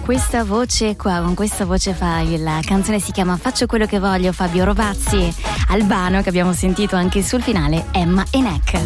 Questa voce qua, con questa voce la canzone si chiama Faccio quello che voglio, Fabio Rovazzi, Albano, che abbiamo sentito anche sul finale, Emma e Neck.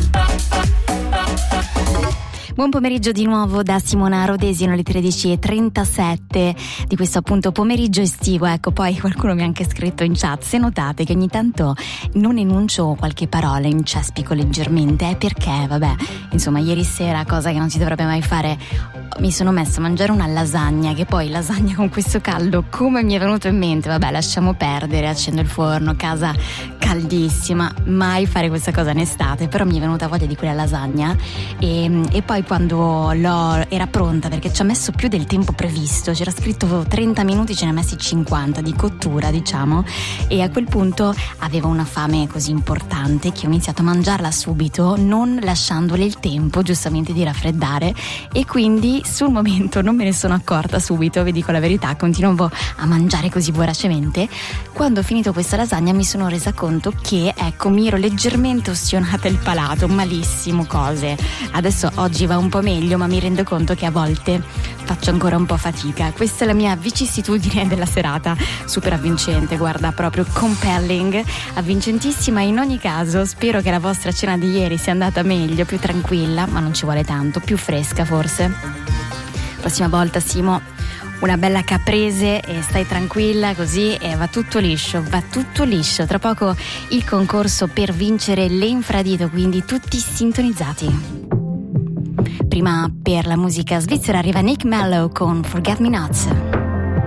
Buon pomeriggio di nuovo da Simona Rodesi, alle 13:37 di questo appunto pomeriggio estivo. Ecco, poi qualcuno mi ha anche scritto in chat, se notate che ogni tanto non enuncio qualche parola, incespico leggermente, è perché, vabbè, insomma, ieri sera, cosa che non si dovrebbe mai fare, mi sono messa a mangiare una lasagna, che poi lasagna con questo caldo, come mi è venuto in mente, vabbè, lasciamo perdere, accendo il forno, casa caldissima, mai fare questa cosa in estate, però mi è venuta voglia di quella lasagna e poi quando era pronta, perché ci ha messo più del tempo previsto, c'era scritto 30 minuti, ce ne ha messi 50 di cottura, diciamo, e a quel punto avevo una fame così importante che ho iniziato a mangiarla subito, non lasciandole il tempo giustamente di raffreddare, e quindi sul momento non me ne sono accorta subito, vi dico la verità, continuavo a mangiare così voracemente. Quando ho finito questa lasagna mi sono resa conto che, ecco, mi ero leggermente ostinata il palato, malissimo, cose. Adesso oggi va un po' meglio, ma mi rendo conto che a volte faccio ancora un po' fatica. Questa è la mia vicissitudine della serata, super avvincente, guarda, proprio compelling, avvincentissima. In ogni caso spero che la vostra cena di ieri sia andata meglio, più tranquilla, ma non ci vuole tanto, più fresca forse. Prossima volta, Simo, una bella caprese e stai tranquilla così e va tutto liscio. Tra poco il concorso per vincere l'infradito, quindi tutti sintonizzati. Prima, per la musica svizzera, arriva Nick Mello con Forget Me Not.